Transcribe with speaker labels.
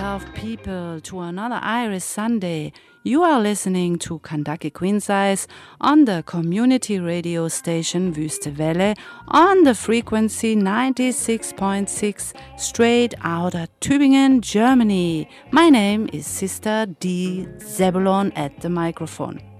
Speaker 1: love people, to another Iris Sunday. You are listening to Kandaki Queensize on the community radio station Wüste Welle on the frequency 96.6 straight out of Tübingen, Germany. My name is Sister D. Zebulon at the microphone.